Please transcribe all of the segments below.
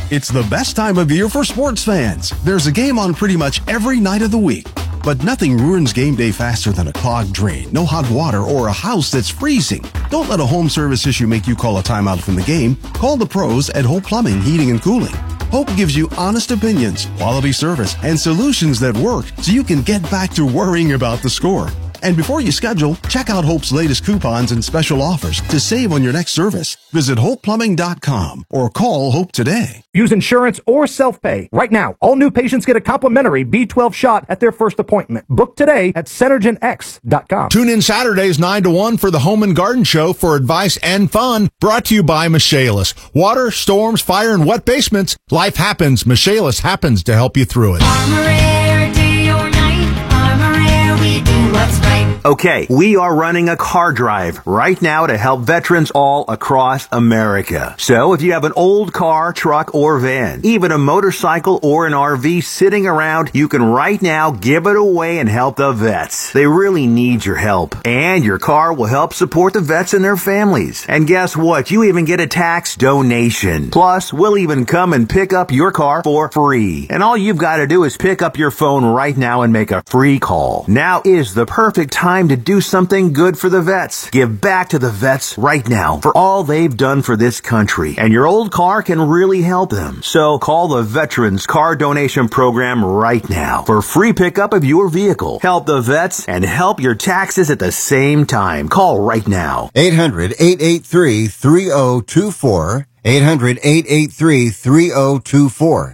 It's the best time of year for sports fans. There's a game on pretty much every night of the week. But nothing ruins game day faster than a clogged drain, no hot water, or a house that's freezing. Don't let a home service issue make you call a timeout from the game. Call the pros at Hope Plumbing, Heating, and Cooling. Hope gives you honest opinions, quality service, and solutions that work so you can get back to worrying about the score. And before you schedule, check out Hope's latest coupons and special offers to save on your next service. Visit HopePlumbing.com or call Hope today. Use insurance or self-pay. Right now, all new patients get a complimentary B12 shot at their first appointment. Book today at CenergenX.com. Tune in Saturdays 9 to 1 for the Home and Garden Show for advice and fun. Brought to you by Michaelis. Water, storms, fire, and wet basements. Life happens. Michaelis happens to help you through it. Armor Air, day or night. Armor Air, we do what's right. Okay, we are running a car drive right now to help veterans all across America. So if you have an old car, truck, or van, even a motorcycle or an RV sitting around, you can right now give it away and help the vets. They really need your help. And your car will help support the vets and their families. And guess what? You even get a tax donation. Plus, we'll even come and pick up your car for free. And all you've got to do is pick up your phone right now and make a free call. Now is the perfect time to do something good for the vets. Give back to the vets right now for all they've done for this country. And your old car can really help them. So call the Veterans Car Donation Program right now for free pickup of your vehicle. Help the vets and help your taxes at the same time. Call right now. 800-883-3024. 800-883-3024.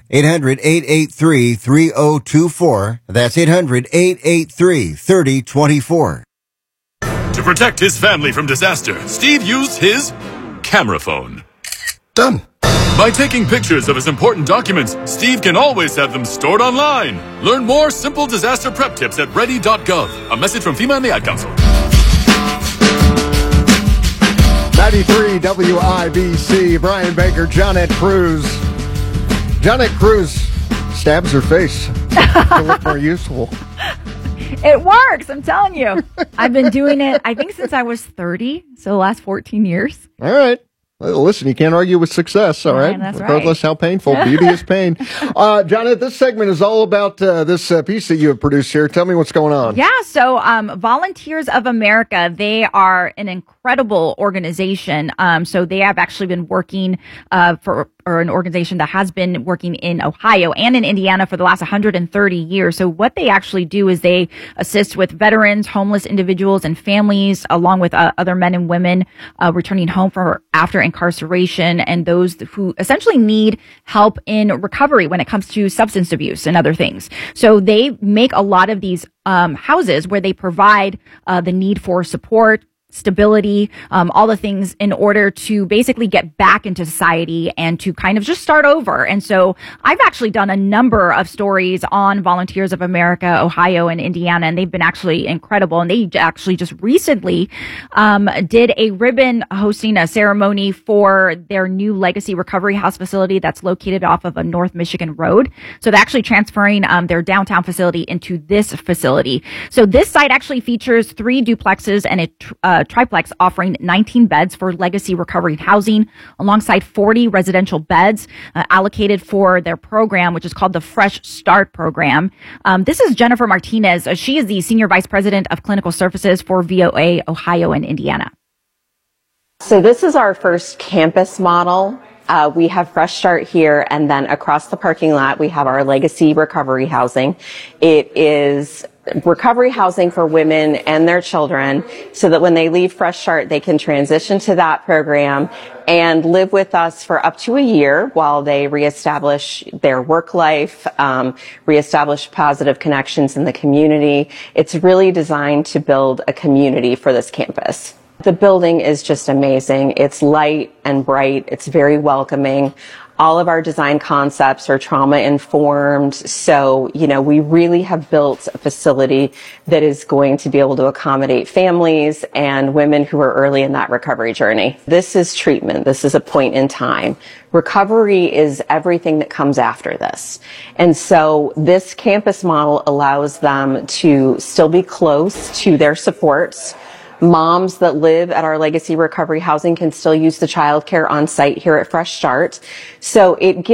800-883-3024. That's 800-883-3024. To protect his family from disaster, Steve used his camera phone. Done. By taking pictures of his important documents, Steve can always have them stored online. Learn more simple disaster prep tips at ready.gov. A message from FEMA and the Ad Council. 93 WIBC, Brian Baker, Johnette Cruz. Johnette Cruz stabs her face to look more useful. It works, I'm telling you. I've been doing it, I think, since I was 30, so the last 14 years. All right. Well, listen, you can't argue with success, all right? That's Regardless how painful. Beauty is pain. Johnette, this segment is all about this piece that you have produced here. Tell me what's going on. Yeah, so Volunteers of America, they are an incredible organization. So they have actually been working for an organization that has been working in Ohio and in Indiana for the last 130 years. So what they actually do is they assist with veterans, homeless individuals, and families, along with other men and women returning home after incarceration, and those who essentially need help in recovery when it comes to substance abuse and other things. So they make a lot of these houses where they provide the need for support, stability, all the things in order to basically get back into society and to kind of just start over. And so I've actually done a number of stories on Volunteers of America, Ohio and Indiana, and they've been actually incredible. And they actually just recently did a ribbon hosting a ceremony for their new Legacy Recovery House facility that's located off of a North Michigan road. So they're actually transferring their downtown facility into this facility. So this site actually features 3 duplexes and a triplex offering 19 beds for legacy recovery housing, alongside 40 residential beds allocated for their program, which is called the Fresh Start program. This is Jennifer Martinez. She is the Senior Vice President of Clinical Services for VOA Ohio and Indiana. So this is our first campus model. We have Fresh Start here, and then across the parking lot, we have our legacy recovery housing. It is recovery housing for women and their children so that when they leave Fresh Start, they can transition to that program and live with us for up to a year while they reestablish their work life, reestablish positive connections in the community. It's really designed to build a community for this campus. The building is just amazing. It's light and bright. It's very welcoming. All of our design concepts are trauma informed. So, we really have built a facility that is going to be able to accommodate families and women who are early in that recovery journey. This is treatment. This is a point in time. Recovery is everything that comes after this. And so this campus model allows them to still be close to their supports. Moms that live at our legacy recovery housing can still use the childcare on site here at Fresh Start. So it gives